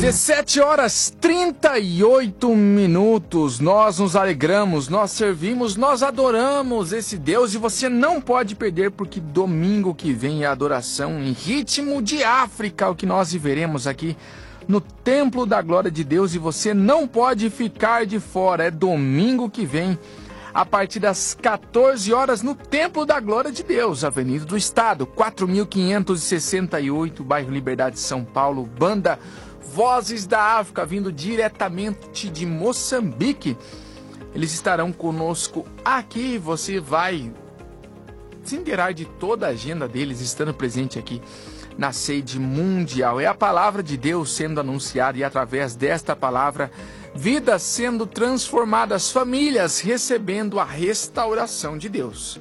17 horas 38 minutos, nós nos alegramos, nós servimos, nós adoramos esse Deus e você não pode perder porque domingo que vem é adoração em ritmo de África, o que nós viveremos aqui no Templo da Glória de Deus e você não pode ficar de fora, é domingo que vem a partir das 14 horas no Templo da Glória de Deus, Avenida do Estado, 4.568, bairro Liberdade, São Paulo, banda Vozes da África, vindo diretamente de Moçambique. Eles estarão conosco aqui. Você vai se inteirar de toda a agenda deles, estando presente aqui na sede mundial. É a palavra de Deus sendo anunciada e através desta palavra, vidas sendo transformadas, famílias recebendo a restauração de Deus.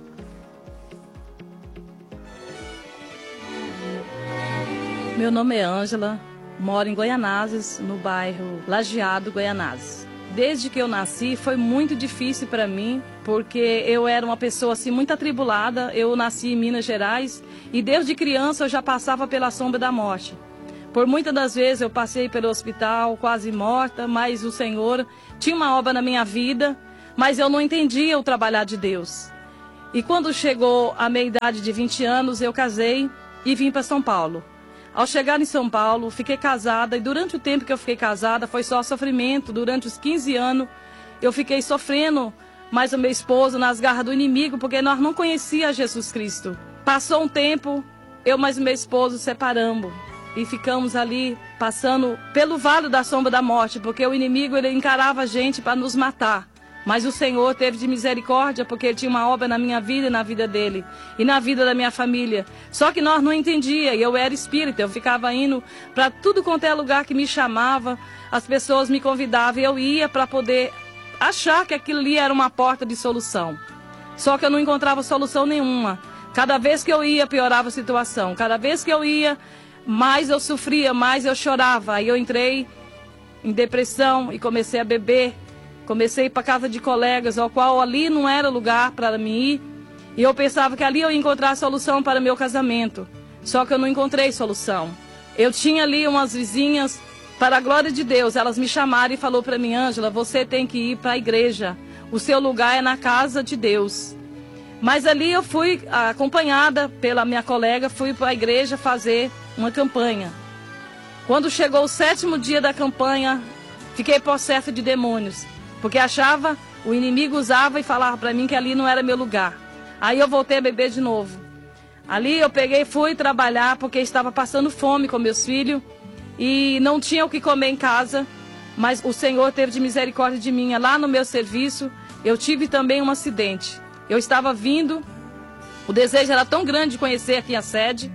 Meu nome é Ângela. Moro em Goianazes, no bairro Lajeado, Goianazes. Desde que eu nasci foi muito difícil para mim, porque eu era uma pessoa assim muito atribulada. Eu nasci em Minas Gerais e desde criança eu já passava pela sombra da morte. Por muitas das vezes eu passei pelo hospital quase morta, mas o Senhor tinha uma obra na minha vida, mas eu não entendia o trabalhar de Deus. E quando chegou a minha idade de 20 anos, eu casei e vim para São Paulo. Ao chegar em São Paulo, fiquei casada e durante o tempo que eu fiquei casada foi só sofrimento. Durante os 15 anos eu fiquei sofrendo mais o meu esposo nas garras do inimigo porque nós não conhecíamos Jesus Cristo. Passou um tempo, eu mais o meu esposo separamos e ficamos ali passando pelo vale da sombra da morte porque o inimigo ele encarava a gente para nos matar. Mas o Senhor teve de misericórdia porque Ele tinha uma obra na minha vida e na vida dele. E na vida da minha família. Só que nós não entendíamos. Eu era espírita. Eu ficava indo para tudo quanto é lugar que me chamava. As pessoas me convidavam e eu ia para poder achar que aquilo ali era uma porta de solução. Só que eu não encontrava solução nenhuma. Cada vez que eu ia, piorava a situação. Cada vez que eu ia, mais eu sofria, mais eu chorava. Aí eu entrei em depressão e comecei a beber. Comecei a ir para casa de colegas, ao qual ali não era lugar para mim ir. E eu pensava que ali eu ia encontrar a solução para meu casamento. Só que eu não encontrei solução. Eu tinha ali umas vizinhas, para a glória de Deus, elas me chamaram e falaram para mim, Ângela, você tem que ir para a igreja. O seu lugar é na casa de Deus. Mas ali eu fui acompanhada pela minha colega, fui para a igreja fazer uma campanha. Quando chegou o 7º dia da campanha, fiquei possessa de demônios. Porque achava, o inimigo usava e falava para mim que ali não era meu lugar. Aí eu voltei a beber de novo. Ali eu peguei e fui trabalhar porque estava passando fome com meus filhos. E não tinha o que comer em casa. Mas o Senhor teve de misericórdia de mim. Lá no meu serviço, eu tive também um acidente. Eu estava vindo, o desejo era tão grande de conhecer aqui a sede.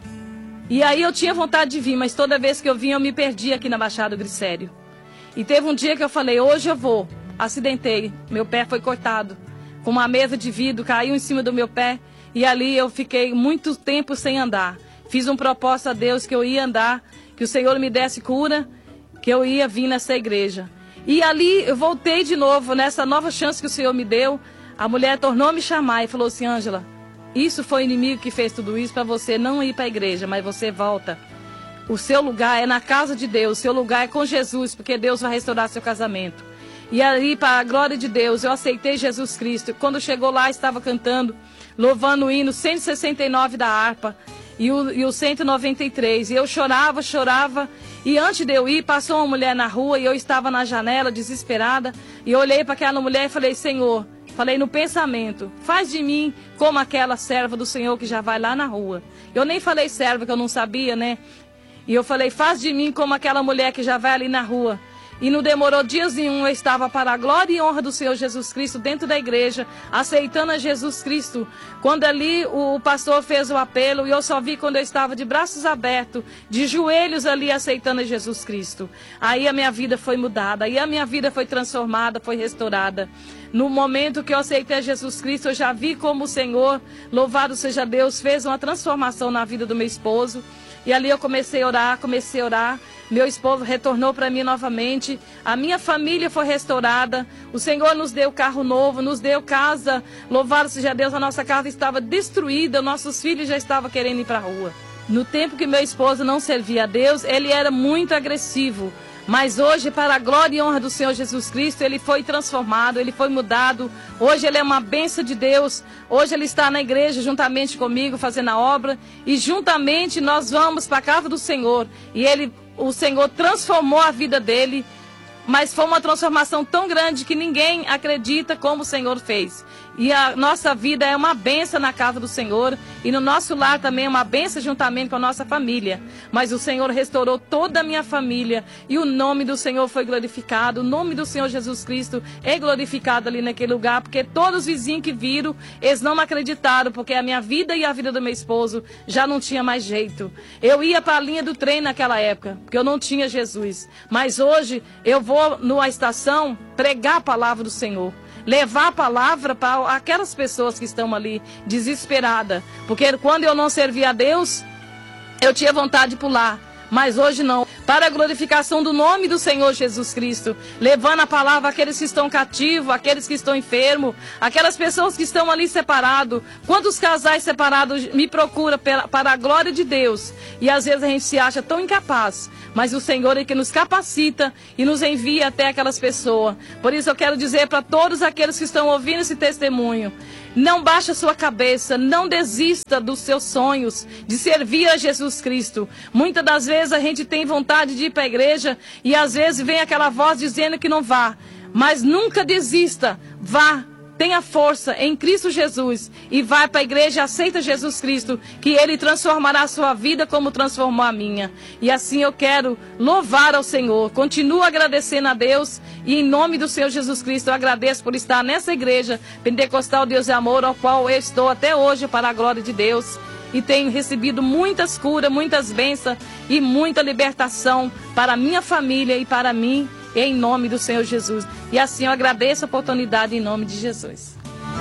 E aí eu tinha vontade de vir, mas toda vez que eu vinha eu me perdia aqui na Baixada do Glicério. E teve um dia que eu falei, hoje eu vou. Acidentei, meu pé foi cortado. Com uma mesa de vidro, caiu em cima do meu pé. E ali eu fiquei muito tempo sem andar. Fiz um propósito a Deus que eu ia andar, que o Senhor me desse cura, que eu ia vir nessa igreja. E ali eu voltei de novo, nessa nova chance que o Senhor me deu. A mulher tornou a me chamar e falou assim, Ângela, isso foi o inimigo que fez tudo isso para você não ir para a igreja, mas você volta. O seu lugar é na casa de Deus, o seu lugar é com Jesus, porque Deus vai restaurar seu casamento. E aí, para a glória de Deus, eu aceitei Jesus Cristo. Quando chegou lá, estava cantando, louvando o hino 169 da harpa e o 193. E eu chorava, e antes de eu ir, passou uma mulher na rua e eu estava na janela, desesperada. E eu olhei para aquela mulher e falei, Senhor, falei no pensamento, faz de mim como aquela serva do Senhor que já vai lá na rua. Eu nem falei serva, que eu não sabia, né? E eu falei, faz de mim como aquela mulher que já vai ali na rua. E não demorou dias nenhum, eu estava para a glória e honra do Senhor Jesus Cristo dentro da igreja, aceitando a Jesus Cristo. Quando ali o pastor fez o apelo, e eu só vi quando eu estava de braços abertos, de joelhos ali, aceitando a Jesus Cristo. Aí a minha vida foi mudada, aí a minha vida foi transformada, foi restaurada. No momento que eu aceitei a Jesus Cristo, eu já vi como o Senhor, louvado seja Deus, fez uma transformação na vida do meu esposo. E ali eu comecei a orar. Meu esposo retornou para mim novamente. A minha família foi restaurada. O Senhor nos deu carro novo, nos deu casa. Louvado seja Deus, a nossa casa estava destruída. Nossos filhos já estavam querendo ir para a rua. No tempo que meu esposo não servia a Deus, ele era muito agressivo. Mas hoje, para a glória e honra do Senhor Jesus Cristo, ele foi transformado, ele foi mudado. Hoje ele é uma bênção de Deus. Hoje ele está na igreja juntamente comigo, fazendo a obra. E juntamente nós vamos para a casa do Senhor. E o Senhor transformou a vida dele. Mas foi uma transformação tão grande que ninguém acredita como o Senhor fez. E a nossa vida é uma bênção na casa do Senhor. E no nosso lar também é uma bênção juntamente com a nossa família. Mas o Senhor restaurou toda a minha família. E o nome do Senhor foi glorificado. O nome do Senhor Jesus Cristo é glorificado ali naquele lugar. Porque todos os vizinhos que viram, eles não acreditaram. Porque a minha vida e a vida do meu esposo já não tinha mais jeito. Eu ia para a linha do trem naquela época. Porque eu não tinha Jesus. Mas hoje eu vou numa estação pregar a palavra do Senhor. Levar a palavra para aquelas pessoas que estão ali desesperadas. Porque quando eu não servia a Deus, eu tinha vontade de pular. Mas hoje não. Para a glorificação do nome do Senhor Jesus Cristo. Levando a palavra àqueles que estão cativos, àqueles que estão enfermos, aquelas pessoas que estão ali separados. Quantos casais separados me procuram para a glória de Deus? E às vezes a gente se acha tão incapaz. Mas o Senhor é que nos capacita e nos envia até aquelas pessoas. Por isso eu quero dizer para todos aqueles que estão ouvindo esse testemunho. Não baixe a sua cabeça, não desista dos seus sonhos de servir a Jesus Cristo. Muitas das vezes a gente tem vontade de ir para a igreja e às vezes vem aquela voz dizendo que não vá. Mas nunca desista, vá. Tenha força em Cristo Jesus e vai para a igreja, aceita Jesus Cristo, que Ele transformará a sua vida como transformou a minha. E assim eu quero louvar ao Senhor, continuo agradecendo a Deus e em nome do Senhor Jesus Cristo eu agradeço por estar nessa igreja Pentecostal Deus e Amor, ao qual eu estou até hoje para a glória de Deus. E tenho recebido muitas curas, muitas bênçãos e muita libertação para a minha família e para mim. Em nome do Senhor Jesus. E assim eu agradeço a oportunidade em nome de Jesus.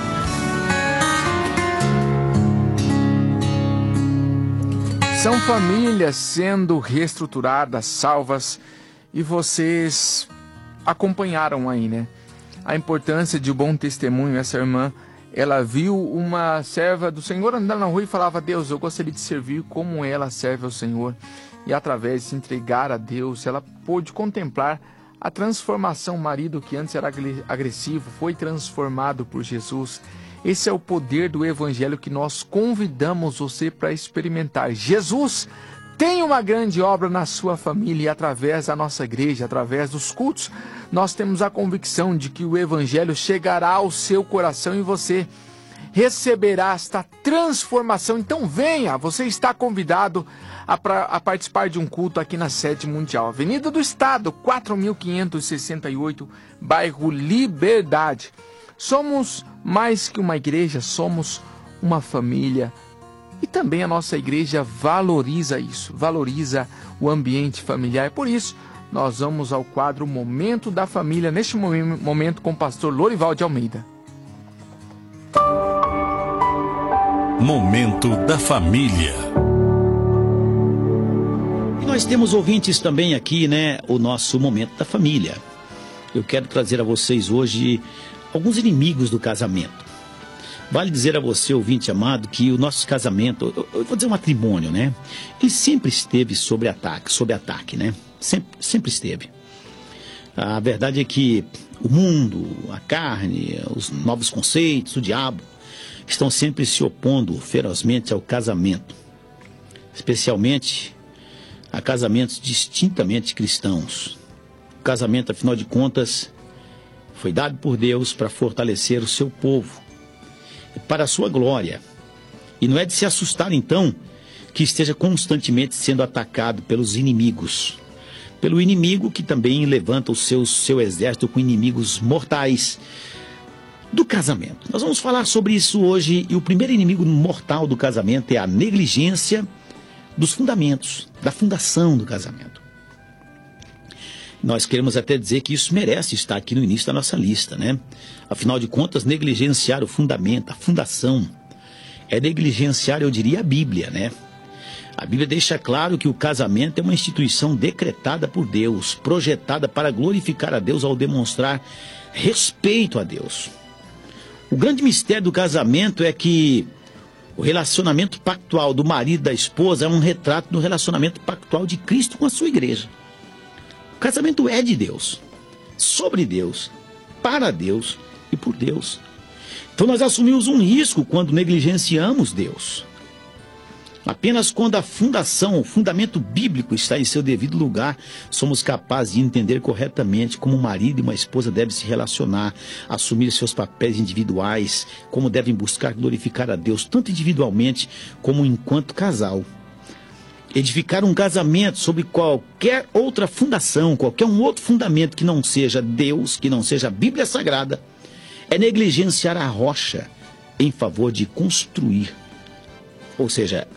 São famílias sendo reestruturadas, salvas, e vocês acompanharam aí, né? A importância de um bom testemunho. Essa irmã, ela viu uma serva do Senhor andando na rua e falava: Deus, eu gostaria de servir como ela serve ao Senhor. E através de se entregar a Deus, ela pôde contemplar a transformação. O marido que antes era agressivo foi transformado por Jesus. Esse é o poder do Evangelho que nós convidamos você para experimentar. Jesus tem uma grande obra na sua família e através da nossa igreja, através dos cultos, nós temos a convicção de que o Evangelho chegará ao seu coração e você receberá esta transformação. Então venha, você está convidado a participar de um culto aqui na Sede Mundial, Avenida do Estado, 4568, bairro Liberdade. Somos mais que uma igreja, somos uma família. E também a nossa igreja valoriza isso, valoriza o ambiente familiar. Por isso, nós vamos ao quadro Momento da Família, neste momento com o pastor Lorival de Almeida. Momento da Família. Nós temos ouvintes também aqui, né? O nosso Momento da Família. Eu quero trazer a vocês hoje alguns inimigos do casamento. Vale dizer a você, ouvinte amado, que o nosso casamento, eu vou dizer um matrimônio, né? Ele sempre esteve sob ataque, né? Sempre esteve. A verdade é que o mundo, a carne, os novos conceitos, o diabo, estão sempre se opondo ferozmente ao casamento. Especialmente a casamentos distintamente cristãos. O casamento, afinal de contas, foi dado por Deus para fortalecer o seu povo, para a sua glória. E não é de se assustar, então, que esteja constantemente sendo atacado pelos inimigos. Pelo inimigo que também levanta o seu exército com inimigos mortais do casamento. Nós vamos falar sobre isso hoje, e o primeiro inimigo mortal do casamento é a negligência dos fundamentos, da fundação do casamento. Nós queremos até dizer que isso merece estar aqui no início da nossa lista, né? Afinal de contas, negligenciar o fundamento, a fundação, é negligenciar, eu diria, a Bíblia, né? A Bíblia deixa claro que o casamento é uma instituição decretada por Deus, projetada para glorificar a Deus ao demonstrar respeito a Deus. O grande mistério do casamento é que O relacionamento pactual do marido e da esposa é um retrato do relacionamento pactual de Cristo com a sua igreja. O casamento é de Deus, sobre Deus, para Deus e por Deus. Então nós assumimos um risco quando negligenciamos Deus. Apenas quando a fundação, o fundamento bíblico está em seu devido lugar, somos capazes de entender corretamente como um marido e uma esposa devem se relacionar, assumir seus papéis individuais, como devem buscar glorificar a Deus, tanto individualmente como enquanto casal. Edificar um casamento sobre qualquer outra fundação, qualquer um outro fundamento que não seja Deus, que não seja a Bíblia Sagrada, é negligenciar a rocha em favor de construir, ou seja,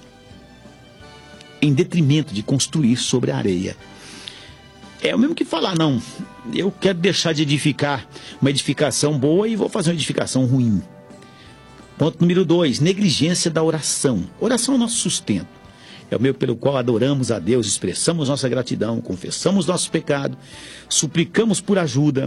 em detrimento de construir sobre a areia. É o mesmo que falar, não, eu quero deixar de edificar uma edificação boa e vou fazer uma edificação ruim. Ponto número 2, negligência da oração. Oração é o nosso sustento. É o meio pelo qual adoramos a Deus, expressamos nossa gratidão, confessamos nosso pecado, suplicamos por ajuda.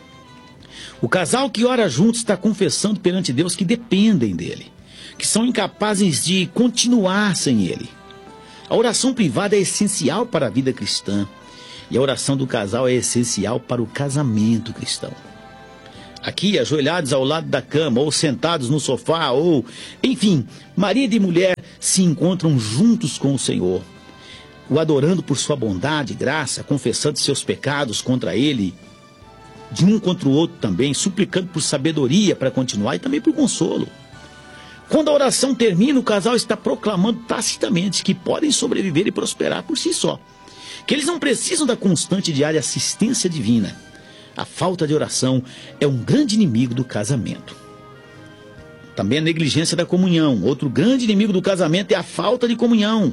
O casal que ora junto está confessando perante Deus que dependem dele, que são incapazes de continuar sem ele. A oração privada é essencial para a vida cristã e a oração do casal é essencial para o casamento cristão. Aqui, ajoelhados ao lado da cama ou sentados no sofá ou, enfim, marido e mulher se encontram juntos com o Senhor, o adorando por sua bondade e graça, confessando seus pecados contra ele, de um contra o outro também, suplicando por sabedoria para continuar e também por consolo. Quando a oração termina, o casal está proclamando tacitamente que podem sobreviver e prosperar por si só, que eles não precisam da constante e diária assistência divina. A falta de oração é um grande inimigo do casamento. Também a negligência da comunhão. Outro grande inimigo do casamento é a falta de comunhão.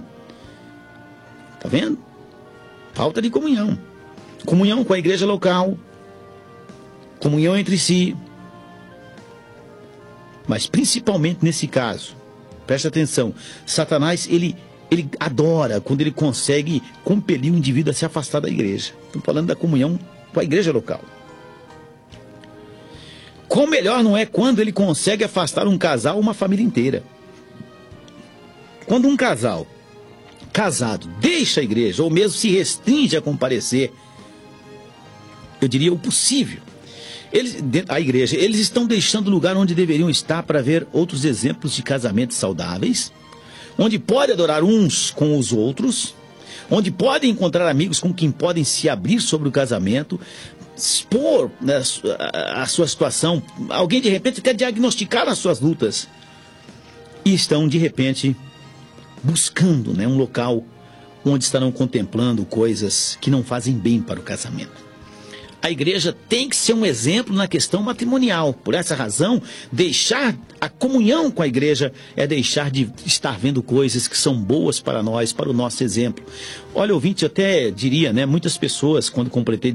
Tá vendo? Falta de comunhão. Comunhão com a igreja local, comunhão entre si. Mas principalmente nesse caso, preste atenção, Satanás, ele adora quando ele consegue compelir o indivíduo a se afastar da igreja. Estou falando da comunhão com a igreja local. Qual melhor não é quando ele consegue afastar um casal ou uma família inteira? Quando um casal casado deixa a igreja ou mesmo se restringe a comparecer, eu diria o possível, a igreja, eles estão deixando o lugar onde deveriam estar para ver outros exemplos de casamentos saudáveis, onde pode adorar uns com os outros, onde podem encontrar amigos com quem podem se abrir sobre o casamento, expor, né, a sua situação, alguém de repente até diagnosticar as suas lutas, e estão de repente buscando, né, um local onde estarão contemplando coisas que não fazem bem para o casamento. A igreja tem que ser um exemplo na questão matrimonial. Por essa razão, deixar a comunhão com a igreja é deixar de estar vendo coisas que são boas para nós, para o nosso exemplo. Olha, ouvinte, eu até diria, né, muitas pessoas, quando completei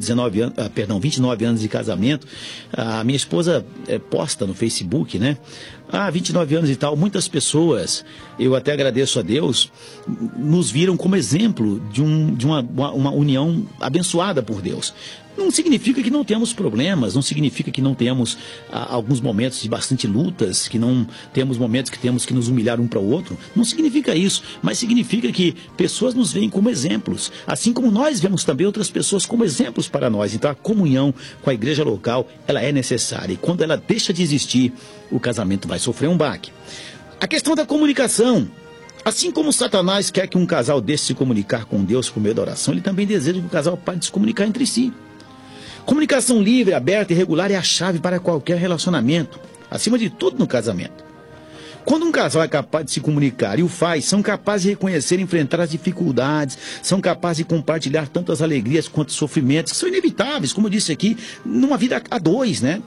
29 anos de casamento, a minha esposa posta no Facebook, né? 29 anos e tal, muitas pessoas, eu até agradeço a Deus, nos viram como exemplo de uma união abençoada por Deus. Não significa que não temos problemas, não significa que não temos alguns momentos de bastante lutas, que não temos momentos que temos que nos humilhar um para o outro. Não significa isso, mas significa que pessoas nos veem como exemplos, assim como nós vemos também outras pessoas como exemplos para nós. Então a comunhão com a igreja local, ela é necessária, e quando ela deixa de existir, o casamento vai sofrer um baque. A questão da comunicação. Assim como Satanás quer que um casal deixe se comunicar com Deus por meio da oração, ele também deseja que o casal pare de se comunicar entre si. Comunicação livre, aberta e regular é a chave para qualquer relacionamento, acima de tudo no casamento. Quando um casal é capaz de se comunicar e o faz, são capazes de reconhecer e enfrentar as dificuldades, são capazes de compartilhar tanto as alegrias quanto os sofrimentos, que são inevitáveis, como eu disse aqui, numa vida a dois, né?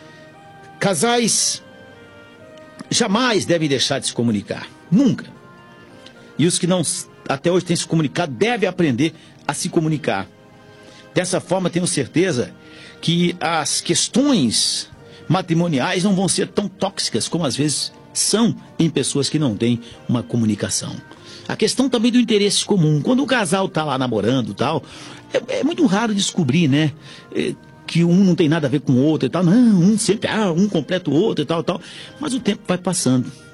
Casais jamais devem deixar de se comunicar, nunca. E os que não até hoje têm se comunicado devem aprender a se comunicar. Dessa forma, tenho certeza que as questões matrimoniais não vão ser tão tóxicas como às vezes são em pessoas que não têm uma comunicação. A questão também do interesse comum. Quando o casal está lá namorando e tal, é muito raro descobrir, né, que um não tem nada a ver com o outro e tal. Não, um sempre, um completa o outro e tal. Mas o tempo vai passando.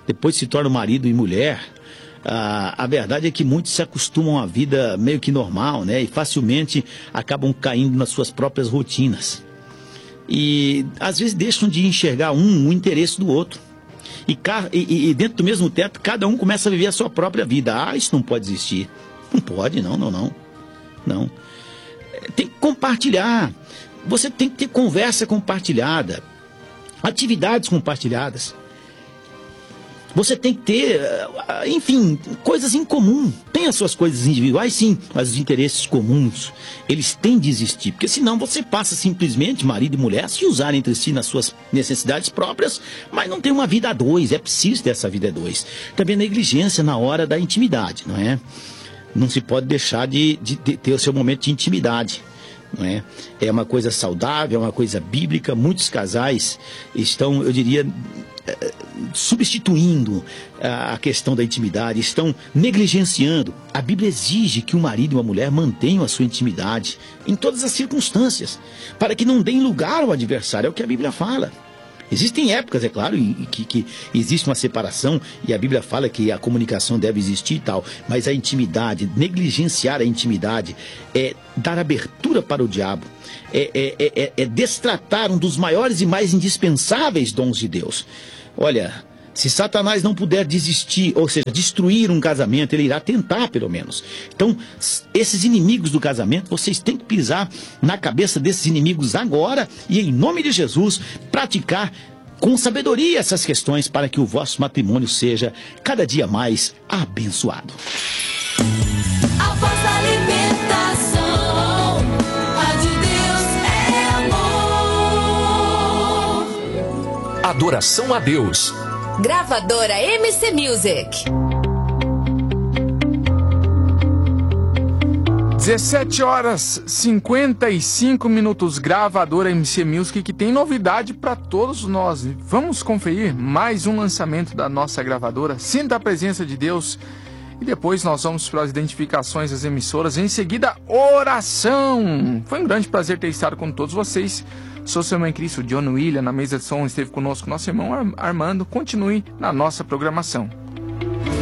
depois se tornam marido e mulher, a verdade é que muitos se acostumam à vida meio que normal, né? E facilmente acabam caindo nas suas próprias rotinas. E às vezes deixam de enxergar o interesse do outro. E dentro do mesmo teto, cada um começa a viver a sua própria vida. Isso não pode existir. Não pode, não. Tem que compartilhar. Você tem que ter conversa compartilhada, atividades compartilhadas. Você tem que ter, enfim, coisas em comum. Tem as suas coisas individuais, sim, mas os interesses comuns, eles têm de existir. Porque senão você passa simplesmente, marido e mulher, a se usar entre si nas suas necessidades próprias, mas não tem uma vida a dois. É preciso ter essa vida a dois. Também negligência na hora da intimidade, não é? Não se pode deixar de ter o seu momento de intimidade. Não é? É uma coisa saudável, é uma coisa bíblica. Muitos casais estão, eu diria, substituindo a questão da intimidade, estão negligenciando. A Bíblia exige que o marido e uma mulher mantenham a sua intimidade em todas as circunstâncias, para que não deem lugar ao adversário, é o que a Bíblia fala. Existem épocas, é claro, que existe uma separação e a Bíblia fala que a comunicação deve existir e tal, mas a intimidade, negligenciar a intimidade é dar abertura para o diabo, é destratar um dos maiores e mais indispensáveis dons de Deus. Olha, se Satanás não puder desistir, ou seja, destruir um casamento, ele irá tentar pelo menos. Então, esses inimigos do casamento, vocês têm que pisar na cabeça desses inimigos agora e, em nome de Jesus, praticar com sabedoria essas questões para que o vosso matrimônio seja cada dia mais abençoado. A vossa libertação, a de Deus é amor. Adoração a Deus. Gravadora MC Music. 17h55, gravadora MC Music, que tem novidade para todos nós. Vamos conferir mais um lançamento da nossa gravadora. Sinta a presença de Deus. E depois nós vamos para as identificações das emissoras. Em seguida, oração. Foi um grande prazer ter estado com todos vocês. Sou seu irmão em Cristo, John William, na mesa de som esteve conosco nosso irmão Armando. Continue na nossa programação.